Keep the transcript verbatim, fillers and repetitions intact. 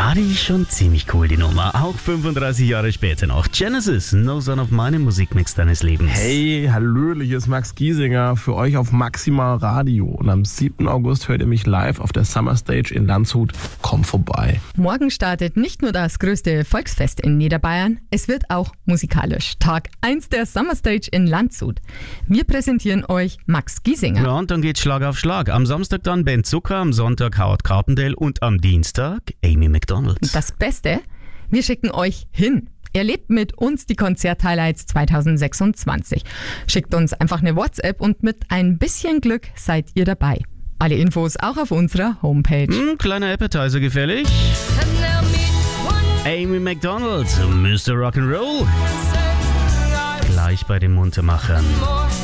Ja, die ist schon ziemlich cool, die Nummer. Auch fünfunddreißig Jahre später noch. Genesis, No Son of Mine im Musikmix deines Lebens. Hey, hallöle, hier ist Max Giesinger für euch auf Maximal Radio. Und am siebten August hört ihr mich live auf der Summer Stage in Landshut. Komm vorbei. Morgen startet nicht nur das größte Volksfest in Niederbayern, es wird auch musikalisch. Tag eins der Summer Stage in Landshut. Wir präsentieren euch Max Giesinger. Ja, und dann geht's Schlag auf Schlag. Am Samstag dann Ben Zucker, am Sonntag Howard Carpendale und am Dienstag Amy Macdonald. Das Beste, wir schicken euch hin. Erlebt mit uns die Konzert-Highlights zwanzig sechsundzwanzig. Schickt uns einfach eine WhatsApp und mit ein bisschen Glück seid ihr dabei. Alle Infos auch auf unserer Homepage. Hm, kleiner Appetizer gefällig. Amy Macdonald, Mister Rock'n'Roll. Gleich bei den Muntermachern.